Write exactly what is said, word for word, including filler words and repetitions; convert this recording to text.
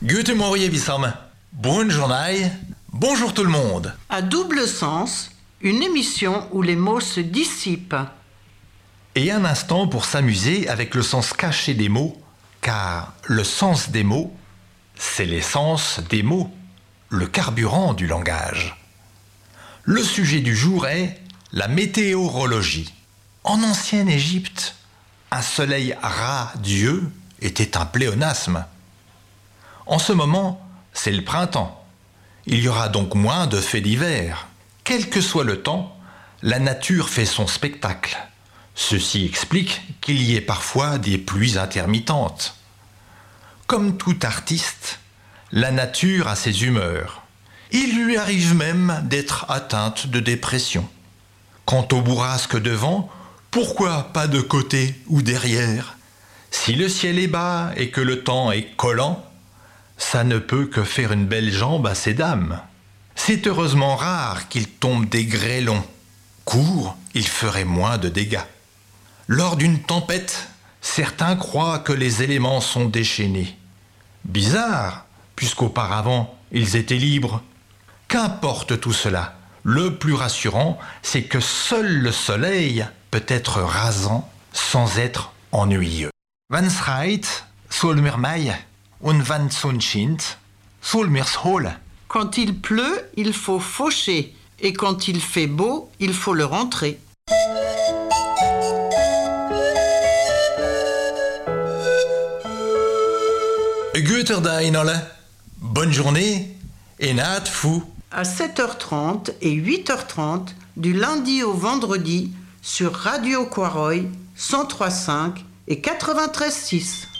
Guten Morgen, Wissam. Bonne journée. Bonjour tout le monde. À double sens, une émission où les mots se dissipent. Et un instant pour s'amuser avec le sens caché des mots, car le sens des mots, c'est l'essence des mots, le carburant du langage. Le sujet du jour est la météorologie. En ancienne Égypte, un soleil radieux était un pléonasme. En ce moment, c'est le printemps. Il y aura donc moins de faits d'hiver. Quel que soit le temps, la nature fait son spectacle. Ceci explique qu'il y ait parfois des pluies intermittentes. Comme tout artiste, la nature a ses humeurs. Il lui arrive même d'être atteinte de dépression. Quant au bourrasque de vent, pourquoi pas de côté ou derrière? Si le ciel est bas et que le temps est collant, ça ne peut que faire une belle jambe à ces dames. C'est heureusement rare qu'il tombe des grêlons. Court, il ferait moins de dégâts. Lors d'une tempête, certains croient que les éléments sont déchaînés. Bizarre, puisqu'auparavant, ils étaient libres. Qu'importe tout cela, le plus rassurant, c'est que seul le soleil peut être rasant sans être ennuyeux. Wenn's schreit, soll mir mai, und wenn's Sonne scheint, soll mir's holen. Quand il pleut, il faut faucher. Et quand il fait beau, il faut le rentrer. Guter Dag alle. Bonne journée et naat fou. À sept heures trente et huit heures trente, du lundi au vendredi, sur Radio Quaroy, cent trois virgule cinq et quatre-vingt-treize virgule six.